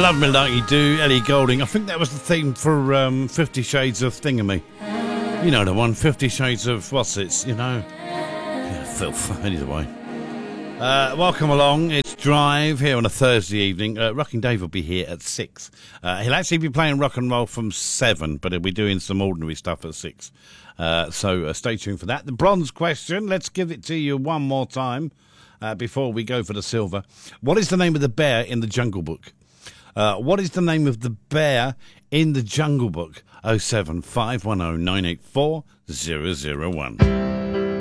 Love Me Like You Do, Ellie Goulding. I think that was the theme for 50 Shades of Thingamy. You know the one, 50 Shades of what's it, you know. Yeah, filth, anyway. Welcome along, it's Drive here on a Thursday evening. Rocking Dave will be here at 6. He'll actually be playing rock and roll from 7, but he'll be doing some ordinary stuff at 6. So stay tuned for that. The bronze question, let's give it to you one more time before we go for the silver. What is the name of the bear in the Jungle Book? What is the name of the bear in the Jungle Book? 07510 984 001.